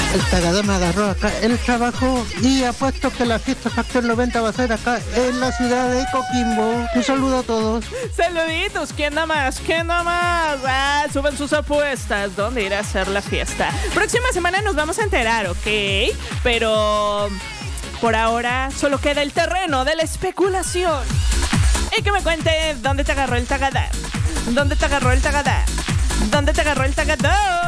El Tagadá me agarró acá el trabajo y apuesto que la fiesta Factor 90 va a ser acá en la ciudad de Coquimbo. Un saludo a todos. Saluditos, ¿quién nada más? ¿Quién nada más? Ah, suban sus apuestas. ¿Dónde ir a hacer la fiesta? Próxima semana nos vamos a enterar, ¿ok? Pero por ahora solo queda el terreno de la especulación. Y que me cuente dónde te agarró el Tagadá. ¿Dónde te agarró el Tagadá? ¿Dónde te agarró el Tagadá?